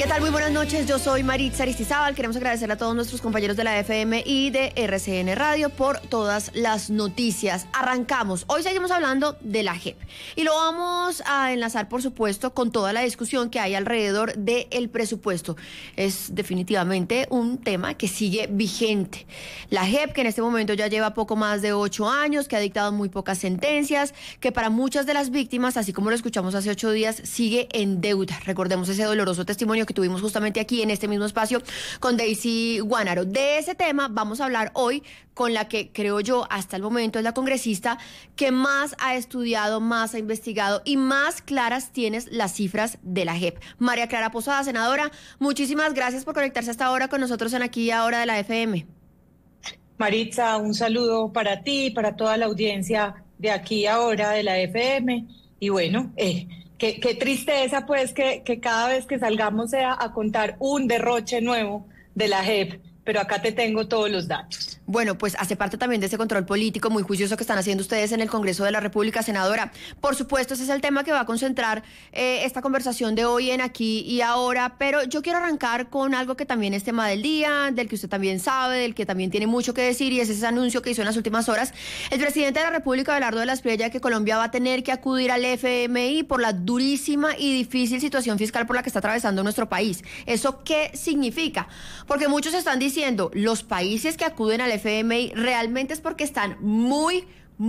tal? Muy buenas noches, yo soy Maritza Aristizábal. Queremos agradecerle a todos nuestros compañeros de la FM y de RCN Radio por todas las noticias. Arrancamos. Hoy seguimos hablando de la JEP y lo vamos a enlazar, por supuesto, con toda la discusión que hay alrededor del presupuesto. Es definitivamente un tema que sigue vigente. La JEP, que en este momento ya lleva poco más de 8 años, que ha dictado muy pocas sentencias, que para muchas de las víctimas, así como lo escuchamos hace 8 días, sigue en deuda. Recordemos ese doloroso testimonio que tuvimos justamente aquí en este mismo espacio con Daisy Guanaro. De ese tema vamos a hablar hoy con la que creo yo hasta el momento es la congresista que más ha estudiado, más ha investigado y más claras tienes las cifras de la JEP. María Clara Posada, senadora, muchísimas gracias por conectarse hasta ahora con nosotros en Aquí y Ahora de la FM. Maritza, un saludo para ti, para toda la audiencia de Aquí y Ahora de la FM. Y bueno, Qué tristeza, pues, que cada vez que salgamos sea a contar un derroche nuevo de la JEP, pero acá te tengo todos los datos. Bueno, pues hace parte también de ese control político muy juicioso que están haciendo ustedes en el Congreso de la República, senadora. Por supuesto, ese es el tema que va a concentrar esta conversación de hoy en Aquí y Ahora, pero yo quiero arrancar con algo que también es tema del día, del que usted también sabe, del que también tiene mucho que decir, y es ese anuncio que hizo en las últimas horas el presidente de la República, Abelardo de la Espriella, que Colombia va a tener que acudir al FMI por la durísima y difícil situación fiscal por la que está atravesando nuestro país. ¿Eso qué significa? Porque muchos están diciendo, los países que acuden al FMI realmente es porque están muy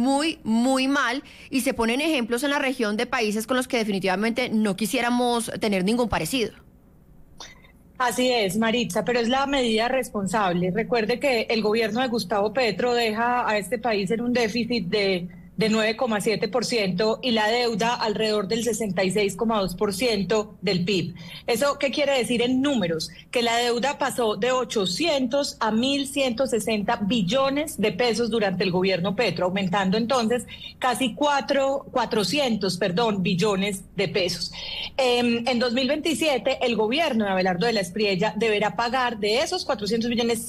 mal y se ponen ejemplos en la región de países con los que definitivamente no quisiéramos tener ningún parecido. Así es, Maritza, pero es la medida responsable. Recuerde que el gobierno de Gustavo Petro deja a este país en un déficit de 9,7% y la deuda alrededor del 66,2% del PIB. ¿Eso qué quiere decir en números? Que la deuda pasó de 800 a 1.160 billones de pesos durante el gobierno Petro, aumentando entonces casi 400 billones de pesos. En 2027, el gobierno de Abelardo de la Espriella deberá pagar de esos 400 billones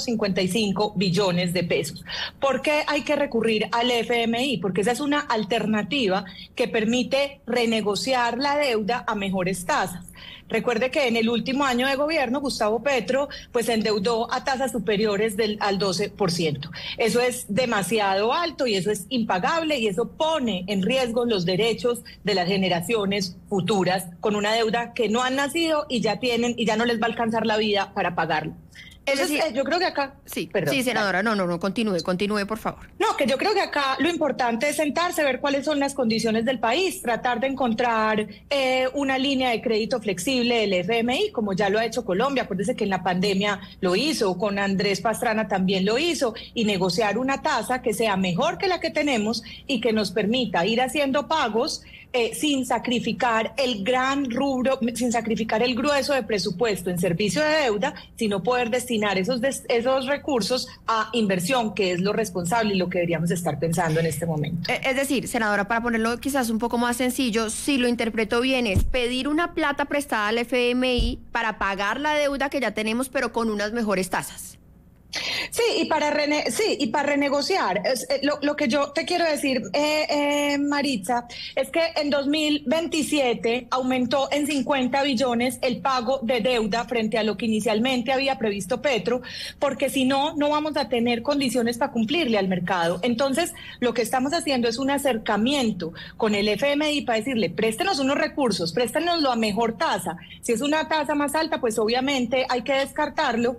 155 billones de pesos. ¿Por qué hay que recurrir al FMI? Porque esa es una alternativa que permite renegociar la deuda a mejores tasas. Recuerde que en el último año de gobierno, Gustavo Petro pues endeudó a tasas superiores al 12%. Eso es demasiado alto y eso es impagable y eso pone en riesgo los derechos de las generaciones futuras con una deuda que no han nacido y ya tienen y ya no les va a alcanzar la vida para pagarlo. Entonces, yo creo que acá... Sí, perdón. Sí, senadora, no, continúe, por favor. No, que yo creo que acá lo importante es sentarse, ver cuáles son las condiciones del país, tratar de encontrar una línea de crédito flexible del FMI, como ya lo ha hecho Colombia. Acuérdese que en la pandemia lo hizo, con Andrés Pastrana también lo hizo, y negociar una tasa que sea mejor que la que tenemos y que nos permita ir haciendo pagos sin sacrificar el gran rubro, sin sacrificar el grueso de presupuesto en servicio de deuda, sino poder destinar esos recursos a inversión, que es lo responsable y lo que deberíamos estar pensando en este momento. Es decir, senadora, para ponerlo quizás un poco más sencillo, si lo interpreto bien, es pedir una plata prestada al FMI para pagar la deuda que ya tenemos, pero con unas mejores tasas. Sí, y para renegociar. Lo que yo te quiero decir, Maritza, es que en 2027 aumentó en 50 billones el pago de deuda frente a lo que inicialmente había previsto Petro, porque si no, no vamos a tener condiciones para cumplirle al mercado. Entonces, lo que estamos haciendo es un acercamiento con el FMI para decirle, préstenos unos recursos, préstenoslo a mejor tasa. Si es una tasa más alta, pues obviamente hay que descartarlo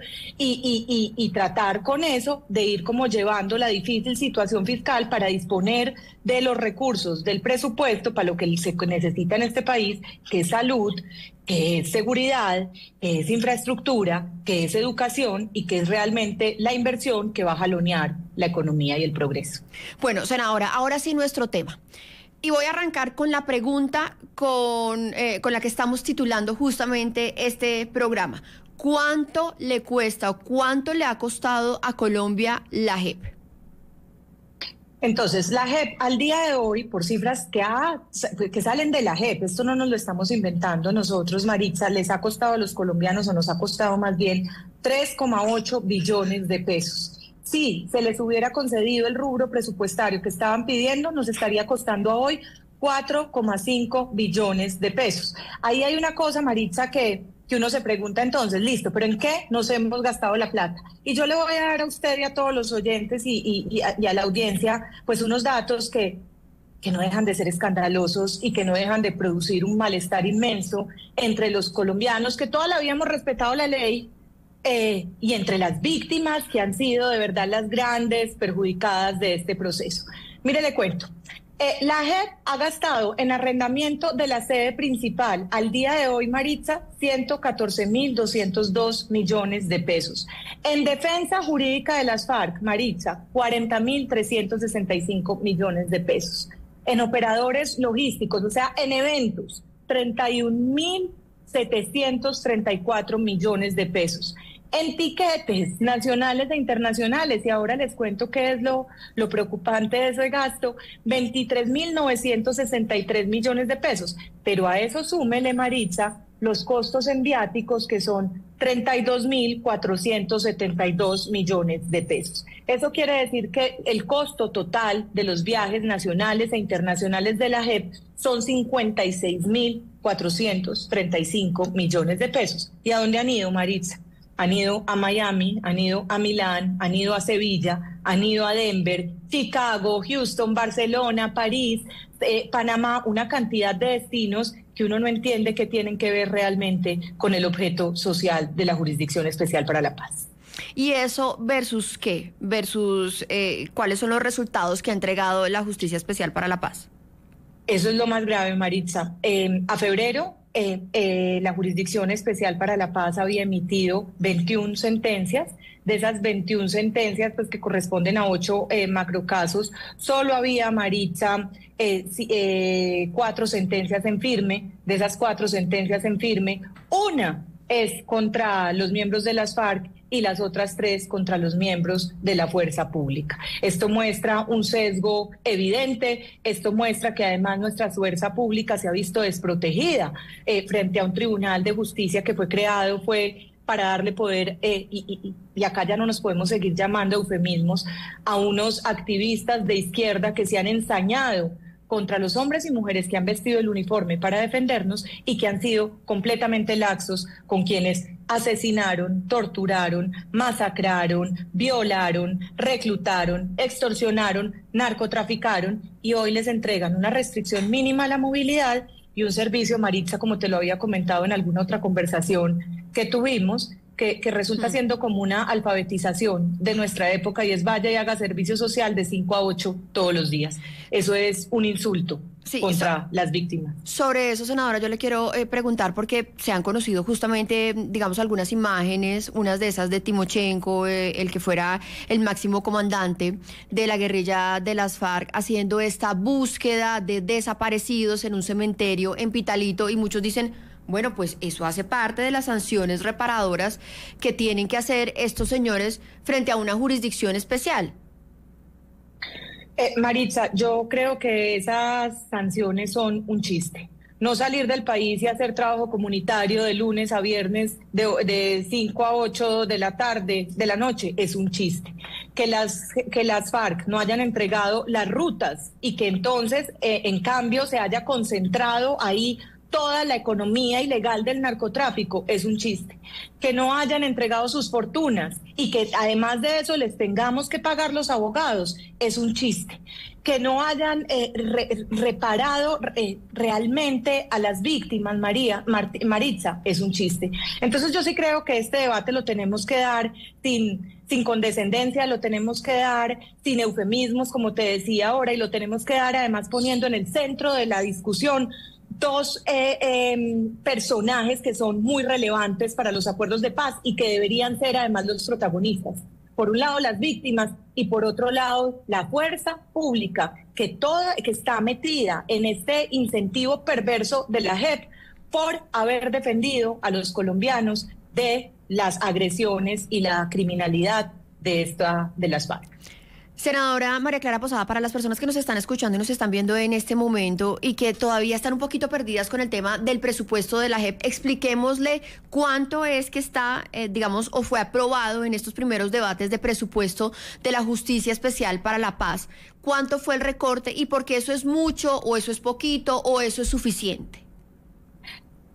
y tratar con eso de ir como llevando la difícil situación fiscal para disponer de los recursos del presupuesto para lo que se necesita en este país, que es salud, que es seguridad, que es infraestructura, que es educación y que es realmente la inversión que va a jalonear la economía y el progreso. Bueno, senadora, ahora sí nuestro tema. Y voy a arrancar con la pregunta con la que estamos titulando justamente este programa. ¿Cuánto le cuesta o cuánto le ha costado a Colombia la JEP? Entonces, la JEP al día de hoy, por cifras que salen de la JEP, esto no nos lo estamos inventando nosotros, Maritza, les ha costado a los colombianos, o nos ha costado más bien, 3,8 billones de pesos. Si se les hubiera concedido el rubro presupuestario que estaban pidiendo, nos estaría costando hoy 4,5 billones de pesos. Ahí hay una cosa, Maritza, que que uno se pregunta entonces, listo, pero ¿en qué nos hemos gastado la plata? Y yo le voy a dar a usted y a todos los oyentes y a la audiencia pues unos datos que no dejan de ser escandalosos y que no dejan de producir un malestar inmenso entre los colombianos que toda la vida hemos respetado la ley y entre las víctimas que han sido de verdad las grandes perjudicadas de este proceso. Mire, le cuento. La JEP ha gastado en arrendamiento de la sede principal al día de hoy, Maritza, 114.202 millones de pesos. En defensa jurídica de las FARC, Maritza, 40.365 millones de pesos. En operadores logísticos, o sea, en eventos, 31.734 millones de pesos. En tiquetes nacionales e internacionales, y ahora les cuento qué es lo preocupante de ese gasto, 23.963 millones de pesos. Pero a eso súmele, Maritza, los costos en viáticos, que son 32.472 millones de pesos. Eso quiere decir que el costo total de los viajes nacionales e internacionales de la JEP son 56.435 millones de pesos. ¿Y a dónde han ido, Maritza? Han ido a Miami, han ido a Milán, han ido a Sevilla, han ido a Denver, Chicago, Houston, Barcelona, París, Panamá, una cantidad de destinos que uno no entiende que tienen que ver realmente con el objeto social de la Jurisdicción Especial para la Paz. ¿Y eso versus qué? Versus ¿cuáles son los resultados que ha entregado la Justicia Especial para la Paz? Eso es lo más grave, Maritza. A febrero, la Jurisdicción Especial para la Paz había emitido 21 sentencias. De esas 21 sentencias, pues que corresponden a 8 macrocasos, solo había, Maritza, 4 sentencias en firme. De esas 4 sentencias en firme, una es contra los miembros de las FARC y las otras 3 contra los miembros de la fuerza pública. Esto muestra un sesgo evidente, esto muestra que además nuestra fuerza pública se ha visto desprotegida frente a un tribunal de justicia que fue creado, fue para darle poder, y acá ya no nos podemos seguir llamando eufemismos, a unos activistas de izquierda que se han ensañado contra los hombres y mujeres que han vestido el uniforme para defendernos y que han sido completamente laxos con quienes asesinaron, torturaron, masacraron, violaron, reclutaron, extorsionaron, narcotraficaron, y hoy les entregan una restricción mínima a la movilidad y un servicio, Maritza, como te lo había comentado en alguna otra conversación que tuvimos, que resulta siendo como una alfabetización de nuestra época, y es vaya y haga servicio social de 5 a 8 todos los días. Eso es un insulto contra las víctimas. Sobre eso, senadora, yo le quiero preguntar, porque se han conocido justamente, digamos, algunas imágenes, unas de esas de Timochenko, el que fuera el máximo comandante de la guerrilla de las FARC, haciendo esta búsqueda de desaparecidos en un cementerio en Pitalito, y muchos dicen, bueno, pues eso hace parte de las sanciones reparadoras que tienen que hacer estos señores frente a una jurisdicción especial. Maritza, yo creo que esas sanciones son un chiste. No salir del país y hacer trabajo comunitario de lunes a viernes de 5 a 8 de la tarde, de la noche, es un chiste. Que las FARC no hayan entregado las rutas y que entonces, en cambio, se haya concentrado ahí toda la economía ilegal del narcotráfico, es un chiste. Que no hayan entregado sus fortunas y que además de eso les tengamos que pagar los abogados, es un chiste. Que no hayan reparado realmente a las víctimas, Maritza, es un chiste. Entonces yo sí creo que este debate lo tenemos que dar sin condescendencia, lo tenemos que dar sin eufemismos, como te decía ahora, y lo tenemos que dar además poniendo en el centro de la discusión 2 personajes que son muy relevantes para los acuerdos de paz y que deberían ser además los protagonistas. Por un lado las víctimas y por otro lado la fuerza pública que está metida en este incentivo perverso de la JEP por haber defendido a los colombianos de las agresiones y la criminalidad de las FARC. Senadora María Clara Posada, para las personas que nos están escuchando y nos están viendo en este momento y que todavía están un poquito perdidas con el tema del presupuesto de la JEP, expliquémosle cuánto es que está, digamos, o fue aprobado en estos primeros debates de presupuesto de la Justicia Especial para la Paz. ¿Cuánto fue el recorte y por qué eso es mucho o eso es poquito o eso es suficiente?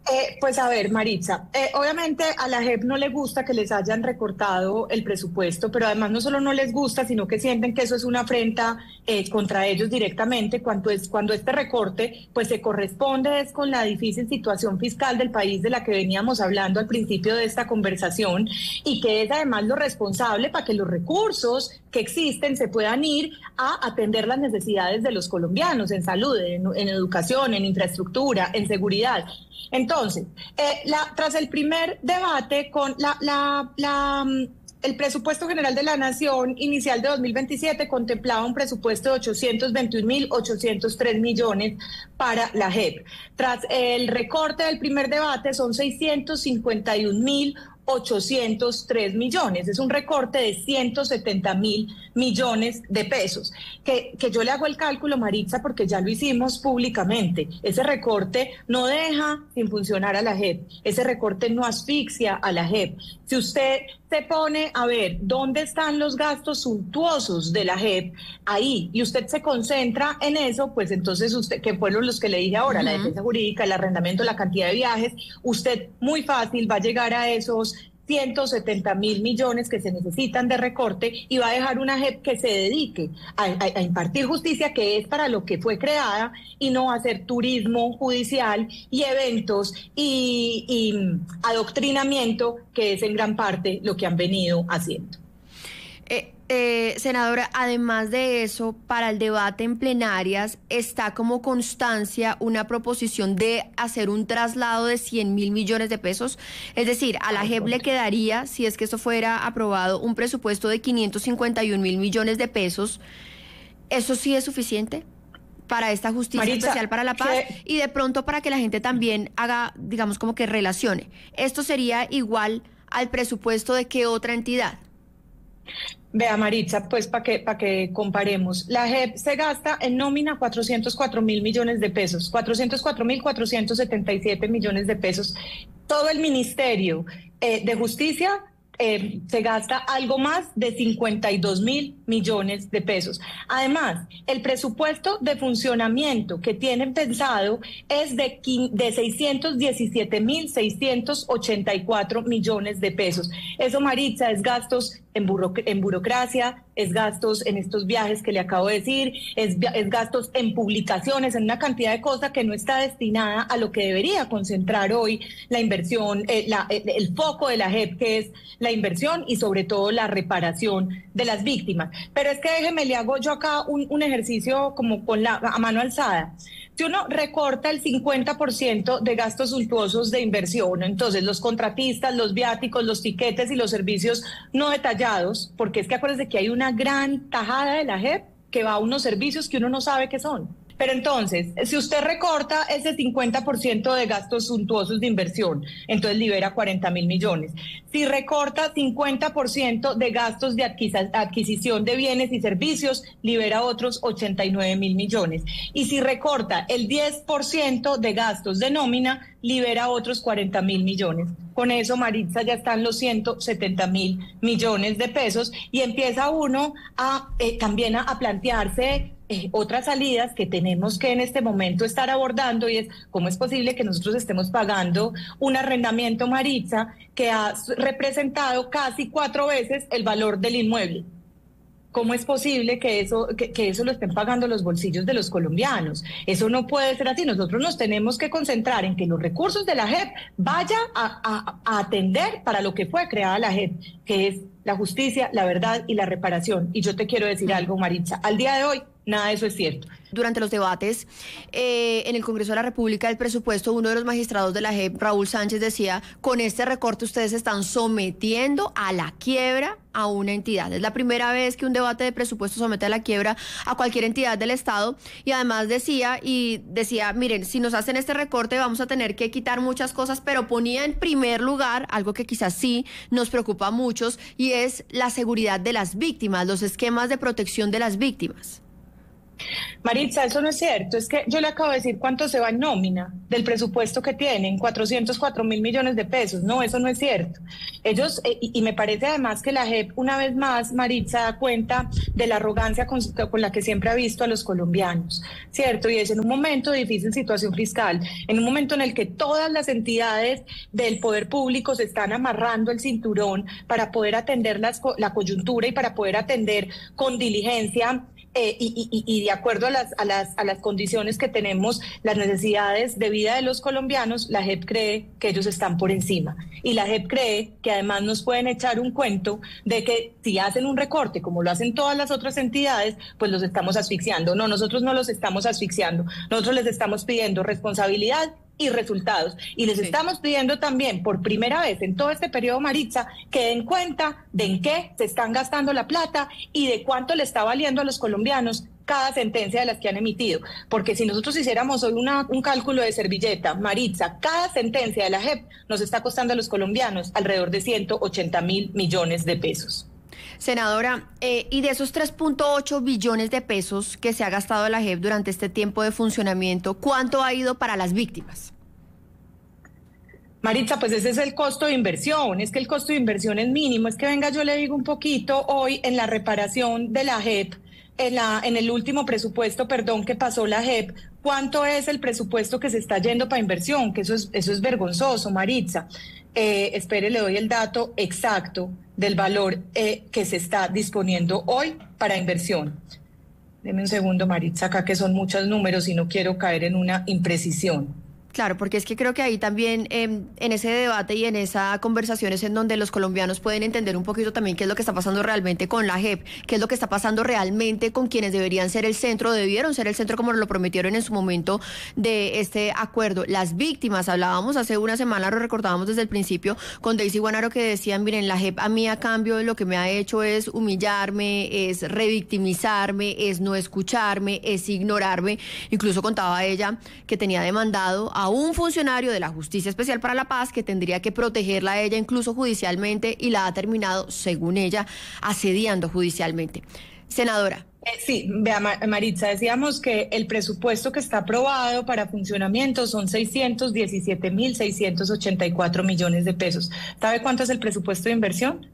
Pues a ver, Maritza, obviamente a la JEP no le gusta que les hayan recortado el presupuesto, pero además no solo no les gusta, sino que sienten que eso es una afrenta contra ellos directamente, cuando este recorte pues se corresponde es con la difícil situación fiscal del país de la que veníamos hablando al principio de esta conversación, y que es además lo responsable para que los recursos que existen se puedan ir a atender las necesidades de los colombianos en salud, en educación, en infraestructura, en seguridad. Entonces, tras el primer debate con el presupuesto general de la Nación inicial de 2027 contemplaba un presupuesto de 821.803 millones para la JEP. Tras el recorte del primer debate son 651.803 millones. Es un recorte de 170.000 millones de pesos. Que yo le hago el cálculo, Maritza, porque ya lo hicimos públicamente. Ese recorte no deja sin funcionar a la JEP. Ese recorte no asfixia a la JEP. Si usted se pone a ver dónde están los gastos suntuosos de la JEP, ahí, y usted se concentra en eso, pues entonces usted, que fueron los que le dije ahora, la defensa jurídica, el arrendamiento, la cantidad de viajes, usted muy fácil va a llegar a esos 170.000 millones que se necesitan de recorte, y va a dejar una JEP que se dedique a impartir justicia, que es para lo que fue creada, y no a hacer turismo judicial y eventos y adoctrinamiento, que es en gran parte lo que han venido haciendo. Senadora, además de eso, para el debate en plenarias está como constancia una proposición de hacer un traslado de 100.000 millones de pesos. Es decir, a la JEP le quedaría, si es que esto fuera aprobado, un presupuesto de 551.000 millones de pesos. ¿Eso sí es suficiente para esta justicia, Maritza, especial para la paz? Y de pronto para que la gente también haga, digamos, como que relacione. ¿Esto sería igual al presupuesto de qué otra entidad? Vea, Maritza, pues para que comparemos, la JEP se gasta en nómina 404.000 millones de pesos, 404.477 millones de pesos. Todo el Ministerio de Justicia se gasta algo más de 52.000 millones de pesos. Además, el presupuesto de funcionamiento que tienen pensado es de 617.684 millones de pesos. Eso, Maritza, es gastos en burocracia, es gastos en estos viajes que le acabo de decir, es gastos en publicaciones, en una cantidad de cosas que no está destinada a lo que debería concentrar hoy la inversión, el foco de la JEP, que es la inversión y sobre todo la reparación de las víctimas. Pero es que déjeme, le hago yo acá un ejercicio como a mano alzada. Si uno recorta el 50% de gastos suntuosos de inversión, entonces los contratistas, los viáticos, los tiquetes y los servicios no detallados, porque es que acuérdense que hay una gran tajada de la JEP que va a unos servicios que uno no sabe qué son. Pero entonces, si usted recorta ese 50% de gastos suntuosos de inversión, entonces libera 40.000 millones. Si recorta 50% de gastos de adquisición de bienes y servicios, libera otros 89.000 millones. Y si recorta el 10% de gastos de nómina, libera otros 40.000 millones. Con eso, Maritza, ya están los 170.000 millones de pesos, y empieza uno también a plantearse otras salidas que tenemos que en este momento estar abordando, y es cómo es posible que nosotros estemos pagando un arrendamiento, Maritza, que ha representado casi 4 veces el valor del inmueble. ¿Cómo es posible que eso lo estén pagando los bolsillos de los colombianos? Eso no puede ser así. Nosotros nos tenemos que concentrar en que los recursos de la JEP vayan a atender para lo que fue creada la JEP, que es la justicia, la verdad y la reparación. Y yo te quiero decir algo, Maritza, al día de hoy nada de eso es cierto. Durante los debates en el Congreso de la República, el presupuesto, uno de los magistrados de la JEP, Raúl Sánchez, decía: con este recorte ustedes están sometiendo a la quiebra a una entidad. Es la primera vez que un debate de presupuesto somete a la quiebra a cualquier entidad del Estado. Y además decía, miren, si nos hacen este recorte vamos a tener que quitar muchas cosas, pero ponía en primer lugar algo que quizás sí nos preocupa a muchos, y es la seguridad de las víctimas, los esquemas de protección de las víctimas. Maritza, eso no es cierto. Es que yo le acabo de decir cuánto se va en nómina del presupuesto que tienen, 404.000 millones de pesos. No, eso no es cierto. Ellos, y me parece además que la JEP, una vez más, Maritza, da cuenta de la arrogancia con la que siempre ha visto a los colombianos, ¿cierto? Y es en un momento de difícil situación fiscal, en un momento en el que todas las entidades del poder público se están amarrando el cinturón para poder atender la coyuntura y para poder atender con diligencia y de acuerdo a las condiciones que tenemos, las necesidades de vida de los colombianos, la JEP cree que ellos están por encima. Y la JEP cree que además nos pueden echar un cuento de que si hacen un recorte, como lo hacen todas las otras entidades, pues los estamos asfixiando. No, nosotros no los estamos asfixiando. Nosotros les estamos pidiendo responsabilidad y resultados. Y les estamos pidiendo también, por primera vez en todo este periodo, Maritza, que den cuenta de en qué se están gastando la plata y de cuánto le está valiendo a los colombianos cada sentencia de las que han emitido. Porque si nosotros hiciéramos hoy un cálculo de servilleta, Maritza, cada sentencia de la JEP nos está costando a los colombianos alrededor de 180.000 millones de pesos. Senadora, y de esos 3.8 billones de pesos que se ha gastado la JEP durante este tiempo de funcionamiento, ¿cuánto ha ido para las víctimas? Maritza, pues ese es el costo de inversión, es que el costo de inversión es mínimo, es que venga, yo le digo un poquito hoy en la reparación de la JEP, en el último presupuesto, que pasó la JEP, ¿cuánto es el presupuesto que se está yendo para inversión? Que eso es vergonzoso, Maritza. Espere, le doy el dato exacto del valor que se está disponiendo hoy para inversión. Deme un segundo, Maritza, acá que son muchos números y no quiero caer en una imprecisión. Claro, porque es que creo que ahí también en ese debate y en esa conversación es en donde los colombianos pueden entender un poquito también qué es lo que está pasando realmente con la JEP, qué es lo que está pasando realmente con quienes deberían ser el centro, debieron ser el centro como lo prometieron en su momento de este acuerdo. Las víctimas, hablábamos hace una semana, lo recordábamos desde el principio con Daisy Guanaro, que decían, miren, la JEP a mí a cambio de lo que me ha hecho es humillarme, es revictimizarme, es no escucharme, es ignorarme. Incluso contaba ella que tenía demandado a un funcionario de la Justicia Especial para la Paz que tendría que protegerla a ella incluso judicialmente y la ha terminado, según ella, asediando judicialmente. Senadora. Sí, vea, Maritza, decíamos que el presupuesto que está aprobado para funcionamiento son 617.684 millones de pesos. ¿Sabe cuánto es el presupuesto de inversión?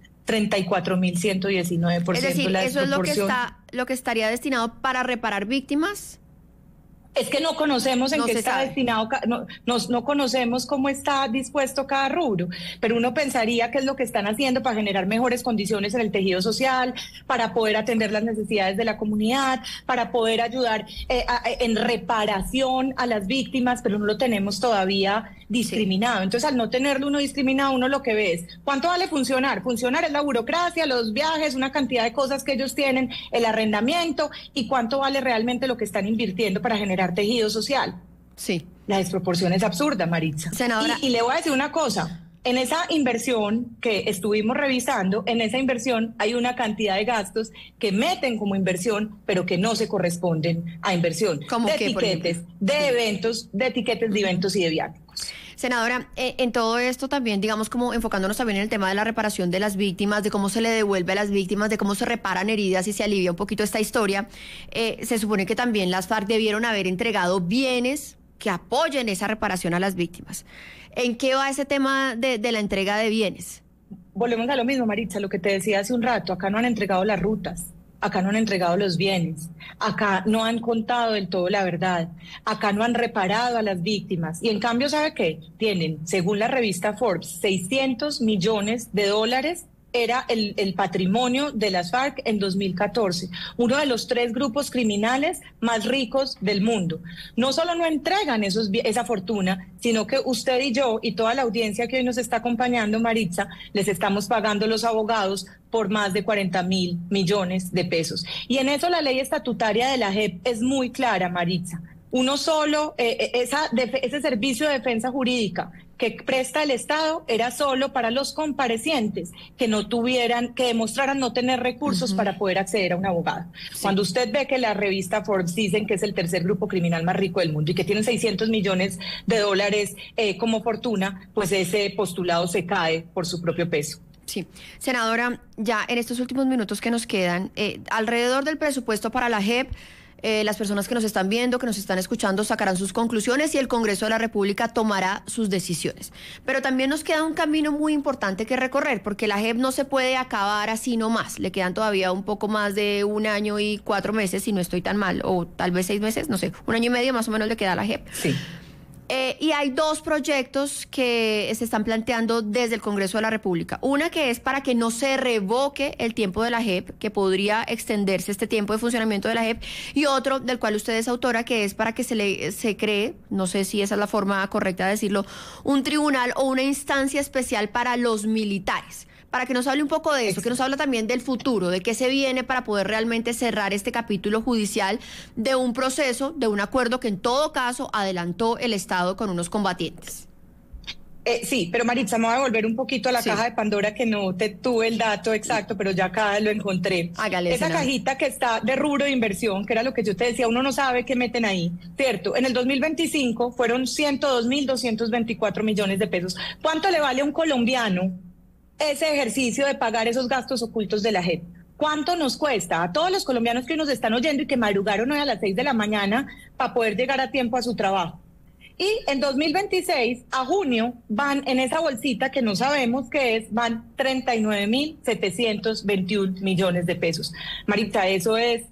34.119%. Es decir, ¿eso es lo que estaría destinado para reparar víctimas? Es que no conocemos en qué está destinado, no conocemos cómo está dispuesto cada rubro, pero uno pensaría que es lo que están haciendo para generar mejores condiciones en el tejido social, para poder atender las necesidades de la comunidad, para poder ayudar en reparación a las víctimas, pero no lo tenemos todavía discriminado. Sí. Entonces, al no tenerlo uno discriminado, uno lo que ve es, ¿cuánto vale funcionar? Funcionar es la burocracia, los viajes, una cantidad de cosas que ellos tienen, el arrendamiento, y cuánto vale realmente lo que están invirtiendo para generar tejido social. Sí. La desproporción es absurda, Maritza. Senadora. Y le voy a decir una cosa. En esa inversión que estuvimos revisando, en esa inversión hay una cantidad de gastos que meten como inversión, pero que no se corresponden a inversión. ¿Cómo de qué, etiquetes, de eventos, de etiquetes de eventos y de viáticos. Senadora, en todo esto también, digamos, como enfocándonos también en el tema de la reparación de las víctimas, de cómo se le devuelve a las víctimas, de cómo se reparan heridas y se alivia un poquito esta historia, se supone que también las FARC debieron haber entregado bienes que apoyen esa reparación a las víctimas. ¿En qué va ese tema de la entrega de bienes? Volvemos a lo mismo, Maritza, lo que te decía hace un rato, acá no han entregado las rutas. Acá no han entregado los bienes, acá no han contado del todo la verdad, acá no han reparado a las víctimas. Y en cambio, ¿sabe qué? Tienen, según la revista Forbes, 600 millones de dólares era el patrimonio de las FARC en 2014, uno de los 3 grupos criminales más ricos del mundo. No solo no entregan esa fortuna, sino que usted y yo y toda la audiencia que hoy nos está acompañando, Maritza, les estamos pagando los abogados por más de 40.000 millones de pesos. Y en eso la ley estatutaria de la JEP es muy clara, Maritza. Uno solo, ese servicio de defensa jurídica que presta el Estado era solo para los comparecientes que demostraran no tener recursos para poder acceder a un abogado. Sí. Cuando usted ve que la revista Forbes dicen que es el tercer grupo criminal más rico del mundo y que tienen 600 millones de dólares como fortuna, pues ese postulado se cae por su propio peso. Sí, senadora, ya en estos últimos minutos que nos quedan, alrededor del presupuesto para la JEP, las personas que nos están viendo, que nos están escuchando, sacarán sus conclusiones y el Congreso de la República tomará sus decisiones. Pero también nos queda un camino muy importante que recorrer, porque la JEP no se puede acabar así nomás. Le quedan todavía un poco más de 1 año y 4 meses, si no estoy tan mal, o tal vez 6 meses, no sé, 1 año y medio más o menos le queda a la JEP. Sí. Y hay 2 proyectos que se están planteando desde el Congreso de la República. Una que es para que no se revoque el tiempo de la JEP, que podría extenderse este tiempo de funcionamiento de la JEP, y otro del cual usted es autora, que es para que se cree, no sé si esa es la forma correcta de decirlo, un tribunal o una instancia especial para los militares. Para que nos hable un poco de eso, que nos habla también del futuro, de qué se viene para poder realmente cerrar este capítulo judicial de un proceso, de un acuerdo que en todo caso adelantó el Estado con unos combatientes. Sí, pero Maritza, me voy a volver un poquito a la caja de Pandora, que no te tuve el dato exacto, pero ya acá lo encontré. Hágale, esa cajita que está de rubro de inversión, que era lo que yo te decía, uno no sabe qué meten ahí, ¿cierto? En el 2025 fueron 102.224 millones de pesos. ¿Cuánto le vale a un colombiano ese ejercicio de pagar esos gastos ocultos de la JEP? ¿Cuánto nos cuesta a todos los colombianos que nos están oyendo y que madrugaron hoy a las 6 de la mañana para poder llegar a tiempo a su trabajo? Y en 2026, a junio, van en esa bolsita que no sabemos qué es, van 39.721 millones de pesos. Marita, eso es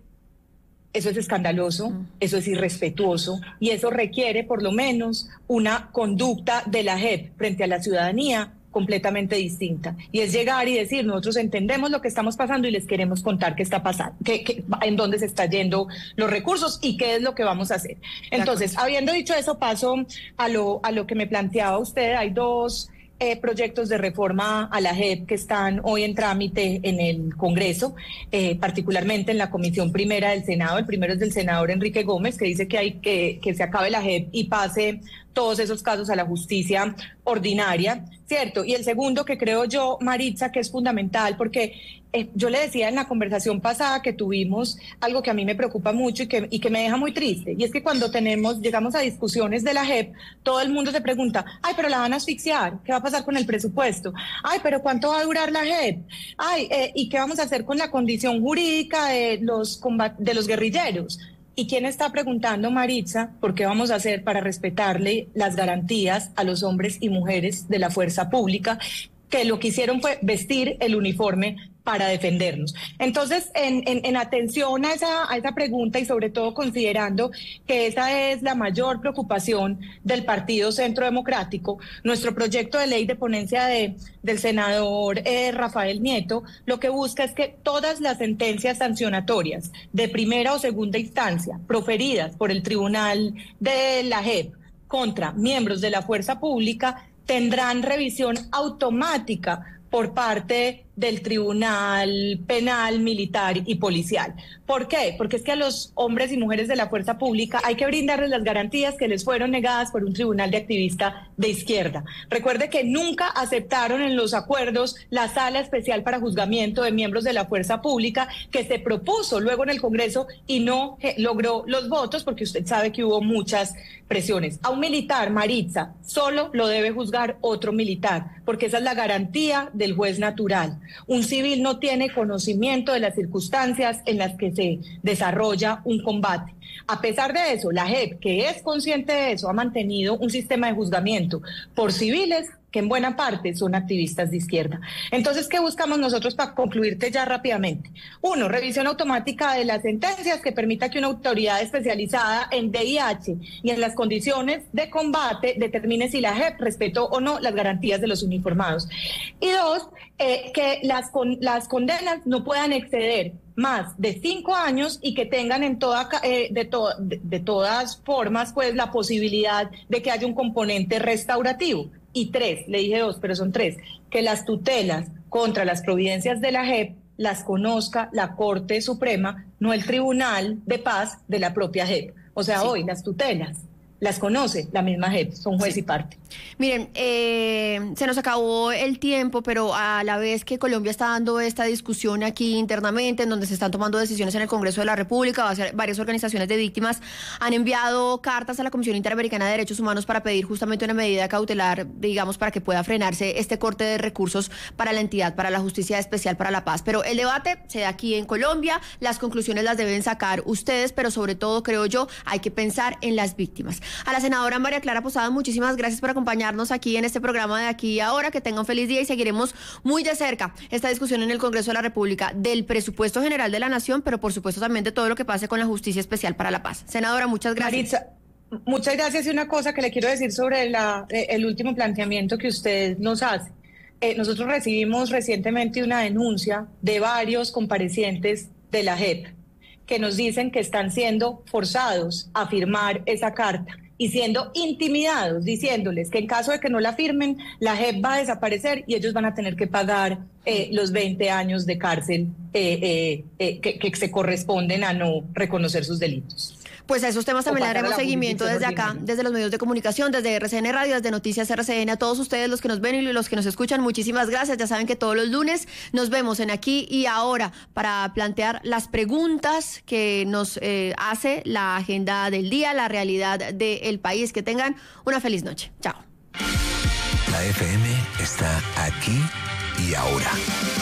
escandaloso, eso es irrespetuoso y eso requiere por lo menos una conducta de la JEP frente a la ciudadanía completamente distinta, y es llegar y decir: nosotros entendemos lo que estamos pasando y les queremos contar qué está pasando, en dónde se están yendo los recursos y qué es lo que vamos a hacer. Entonces, habiendo dicho eso, paso a lo que me planteaba usted. Hay 2 proyectos de reforma a la JEP que están hoy en trámite en el Congreso, particularmente en la Comisión Primera del Senado. El primero es del senador Enrique Gómez, que dice que hay que se acabe la JEP y pase todos esos casos a la justicia ordinaria, ¿cierto? Y el segundo, que creo yo, Maritza, que es fundamental, porque yo le decía en la conversación pasada que tuvimos algo que a mí me preocupa mucho y que me deja muy triste, y es que cuando llegamos a discusiones de la JEP, todo el mundo se pregunta: ay, pero la van a asfixiar, ¿qué va a pasar con el presupuesto? Ay, pero ¿cuánto va a durar la JEP? Ay, ¿y qué vamos a hacer con la condición jurídica de los guerrilleros? ¿Y quién está preguntando, Maritza, por qué vamos a hacer para respetarle las garantías a los hombres y mujeres de la fuerza pública, que lo que hicieron fue vestir el uniforme para defendernos? Entonces, en atención a esa pregunta, y sobre todo considerando que esa es la mayor preocupación del Partido Centro Democrático, nuestro proyecto de ley de ponencia del senador Rafael Nieto lo que busca es que todas las sentencias sancionatorias de primera o segunda instancia proferidas por el Tribunal de la JEP contra miembros de la fuerza pública tendrán revisión automática por parte del Tribunal Penal, Militar y Policial. ¿Por qué? Porque es que a los hombres y mujeres de la fuerza pública hay que brindarles las garantías que les fueron negadas por un tribunal de activistas de izquierda. Recuerde que nunca aceptaron en los acuerdos la sala especial para juzgamiento de miembros de la fuerza pública, que se propuso luego en el Congreso y no logró los votos, porque usted sabe que hubo muchas presiones. A un militar, Maritza, solo lo debe juzgar otro militar, porque esa es la garantía del juez natural. Un civil no tiene conocimiento de las circunstancias en las que se desarrolla un combate. A pesar de eso, la JEP, que es consciente de eso, ha mantenido un sistema de juzgamiento por civiles que en buena parte son activistas de izquierda. Entonces, ¿qué buscamos nosotros para concluirte ya rápidamente? 1, revisión automática de las sentencias que permita que una autoridad especializada en VIH y en las condiciones de combate determine si la JEP respetó o no las garantías de los uniformados. Y 2, que las condenas no puedan exceder más de 5 años y que tengan de todas formas pues la posibilidad de que haya un componente restaurativo. Y 3, le dije 2, pero son 3, que las tutelas contra las providencias de la JEP las conozca la Corte Suprema, no el Tribunal de Paz de la propia JEP. O sea, sí, hoy las tutelas las conoce la misma JEP, son juez y parte. Miren, se nos acabó el tiempo, pero a la vez que Colombia está dando esta discusión aquí internamente, en donde se están tomando decisiones en el Congreso de la República, varias organizaciones de víctimas han enviado cartas a la Comisión Interamericana de Derechos Humanos para pedir justamente una medida cautelar, digamos, para que pueda frenarse este corte de recursos para la entidad, para la Justicia Especial para la Paz. Pero el debate se da aquí en Colombia, las conclusiones las deben sacar ustedes, pero sobre todo, creo yo, hay que pensar en las víctimas. A la senadora María Clara Posada, muchísimas gracias por acompañarnos aquí en este programa de Aquí y Ahora. Que tenga un feliz día y seguiremos muy de cerca esta discusión en el Congreso de la República del presupuesto general de la Nación, pero por supuesto también de todo lo que pase con la Justicia Especial para la Paz. Senadora, muchas gracias. Maritza, muchas gracias. Y una cosa que le quiero decir sobre el último planteamiento que usted nos hace. Nosotros recibimos recientemente una denuncia de varios comparecientes de la JEP que nos dicen que están siendo forzados a firmar esa carta y siendo intimidados, diciéndoles que en caso de que no la firmen, la JEP va a desaparecer y ellos van a tener que pagar los 20 años de cárcel que se corresponden a no reconocer sus delitos. Pues a esos temas también le daremos seguimiento desde acá, desde los medios de comunicación, desde RCN Radio, desde Noticias RCN. A todos ustedes, los que nos ven y los que nos escuchan, muchísimas gracias. Ya saben que todos los lunes nos vemos en Aquí y Ahora para plantear las preguntas que nos hace la agenda del día, la realidad del país. Que tengan una feliz noche. Chao. La FM está aquí y ahora.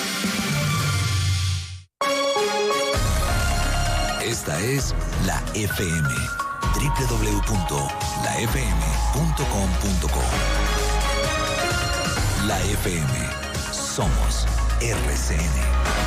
Esta es la FM, www.lafm.com.co. La FM, somos RCN.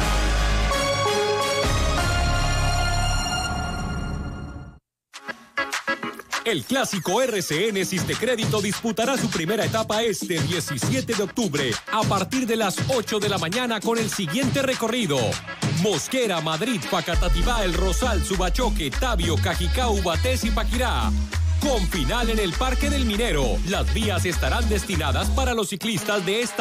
El clásico RCN Sistecrédito disputará su primera etapa este 17 de octubre a partir de las 8 de la mañana con el siguiente recorrido: Mosquera, Madrid, Facatativá, El Rosal, Subachoque, Tabio, Cajicá, Ubatés y Paquirá. Con final en el Parque del Minero. Las vías estarán destinadas para los ciclistas de esta